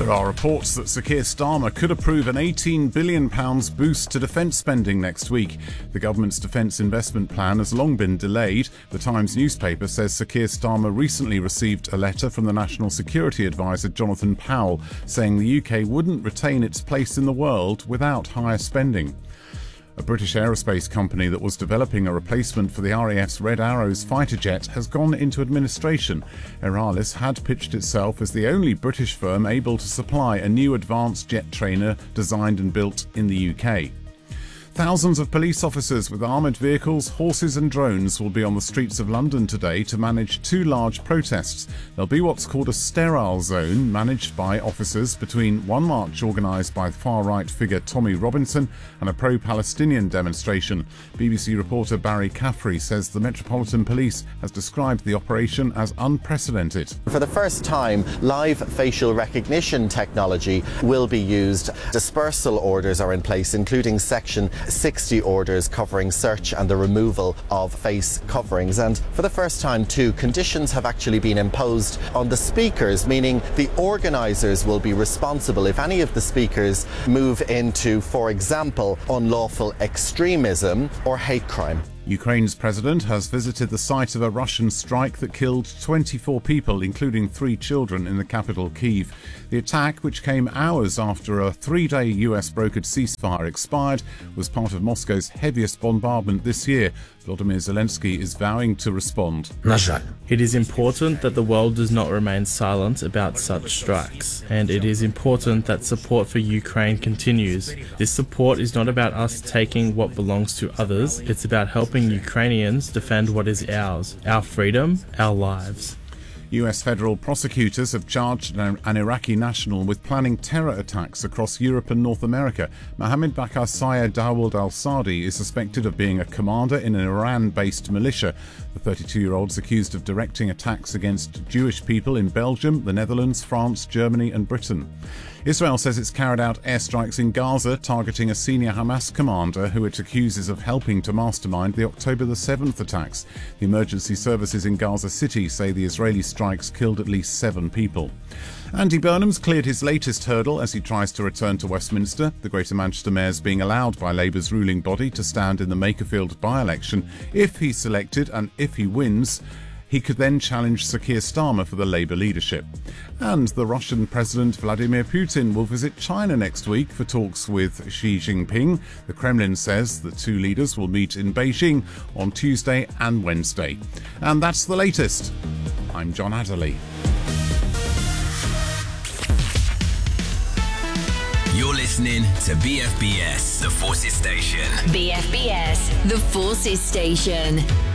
There are reports that Sir Keir Starmer could approve an £18 billion boost to defence spending next week. The government's defence investment plan has long been delayed. The Times newspaper says Sir Keir Starmer recently received a letter from the National Security Advisor Jonathan Powell saying the UK wouldn't retain its place in the world without higher spending. A British aerospace company that was developing a replacement for the RAF's Red Arrows fighter jet has gone into administration. Aeralis had pitched itself as the only British firm able to supply a new advanced jet trainer designed and built in the UK. Thousands of police officers with armoured vehicles, horses and drones will be on the streets of London today to manage two large protests. There'll be what's called a sterile zone managed by officers between one march organised by far-right figure Tommy Robinson and a pro-Palestinian demonstration. BBC reporter Barry Caffrey says the Metropolitan Police has described the operation as unprecedented. For the first time, live facial recognition technology will be used. Dispersal orders are in place, including Section 60 orders covering search and the removal of face coverings. And for the first time too, conditions have actually been imposed on the speakers, meaning the organisers will be responsible if any of the speakers move into, for example, unlawful extremism or hate crime. Ukraine's president has visited the site of a Russian strike that killed 24 people, including 3 children, in the capital Kyiv. The attack, which came hours after a 3-day US-brokered ceasefire expired, was part of Moscow's heaviest bombardment this year. Volodymyr Zelensky is vowing to respond. It is important that the world does not remain silent about such strikes, and it is important that support for Ukraine continues. This support is not about us taking what belongs to others, it's about helping Ukrainians defend what is ours, our freedom, our lives. US federal prosecutors have charged an Iraqi national with planning terror attacks across Europe and North America. Mohammed Bakr Sayed Dawood al-Saadi is suspected of being a commander in an Iran-based militia. The 32-year-old is accused of directing attacks against Jewish people in Belgium, the Netherlands, France, Germany and Britain. Israel says it's carried out airstrikes in Gaza targeting a senior Hamas commander who it accuses of helping to mastermind the October the 7th attacks. The emergency services in Gaza City say the Israeli strikes killed at least 7 people. Andy Burnham's cleared his latest hurdle as he tries to return to Westminster. The Greater Manchester Mayor's being allowed by Labour's ruling body to stand in the Makerfield by-election. If he's selected and if he wins, he could then challenge Sir Keir Starmer for the Labour leadership. And the Russian President Vladimir Putin will visit China next week for talks with Xi Jinping. The Kremlin says the two leaders will meet in Beijing on Tuesday and Wednesday. And that's the latest. I'm John Adderley. You're listening to BFBS, The Forces Station. BFBS, The Forces Station.